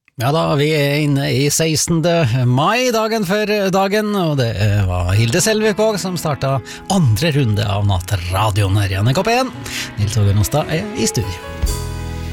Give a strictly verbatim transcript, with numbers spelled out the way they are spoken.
Ja da, vi er inne i sekstende mai, dagen før dagen, og det var Hilde Selvikvåg som startet andre runde av Nattradioen her i N K P en. Nils Åge Nostad er i studio.